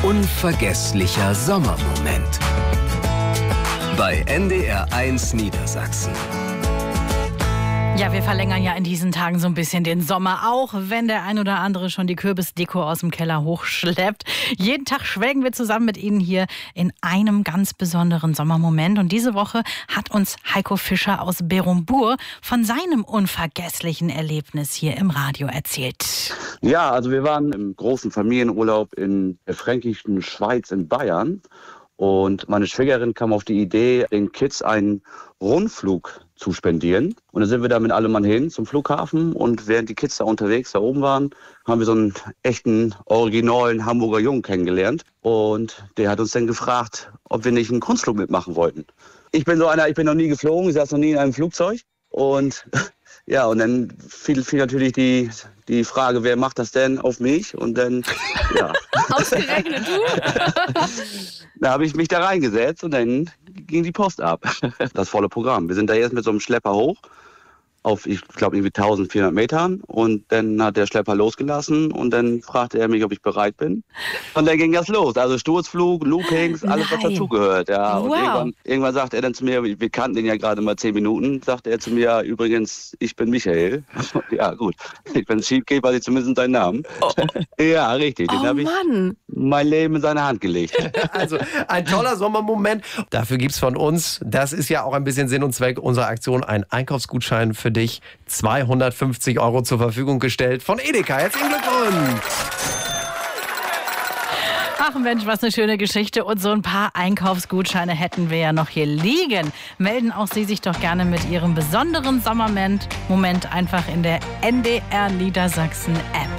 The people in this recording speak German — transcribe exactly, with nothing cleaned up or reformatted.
unvergesslicher Sommermoment. Bei N D R eins Niedersachsen. Ja, wir verlängern ja in diesen Tagen so ein bisschen den Sommer, auch wenn der ein oder andere schon die Kürbisdeko aus dem Keller hochschleppt. Jeden Tag schwelgen wir zusammen mit Ihnen hier in einem ganz besonderen Sommermoment. Und diese Woche hat uns Heiko Fischer aus Berumbur von seinem unvergesslichen Erlebnis hier im Radio erzählt. Ja, also wir waren im großen Familienurlaub in der fränkischen Schweiz in Bayern. Und meine Schwägerin kam auf die Idee, den Kids einen Rundflug zu spendieren. Und dann sind wir da mit allem Mann hin zum Flughafen. Und während die Kids da unterwegs da oben waren, haben wir so einen echten, originalen Hamburger Jungen kennengelernt. Und der hat uns dann gefragt, ob wir nicht einen Kunstflug mitmachen wollten. Ich bin so einer, ich bin noch nie geflogen, ich saß noch nie in einem Flugzeug. Und ja, und dann fiel, fiel natürlich die, die Frage, wer macht das denn, auf mich? Und dann, ja. Ausgerechnet du? Da habe ich mich da reingesetzt und dann ging die Post ab. Das volle Programm. Wir sind da jetzt mit so einem Schlepper hoch auf, ich glaube, irgendwie eintausendvierhundert Metern. Und dann hat der Schlepper losgelassen und dann fragte er mich, ob ich bereit bin. Und dann ging das los. Also Sturzflug, Loopings, alles, was Nein. dazugehört. Ja. Und Wow. irgendwann, irgendwann sagt er dann zu mir, wir kannten den ja gerade mal zehn Minuten, sagte er zu mir, übrigens, ich bin Michael. Ja, gut. Ich bin Schiebgeber, weil ich zumindest deinen Namen. Oh. Ja, richtig. Den Oh habe ich Mann. mein Leben in seine Hand gelegt. Also ein toller Sommermoment. Dafür gibt's von uns, das ist ja auch ein bisschen Sinn und Zweck unserer Aktion, einen Einkaufsgutschein für dich. zweihundertfünfzig Euro zur Verfügung gestellt von Edeka. Herzlichen Glückwunsch. Ach Mensch, was eine schöne Geschichte. Und so ein paar Einkaufsgutscheine hätten wir ja noch hier liegen. Melden auch Sie sich doch gerne mit Ihrem besonderen Sommermoment Moment einfach in der N D R Niedersachsen App.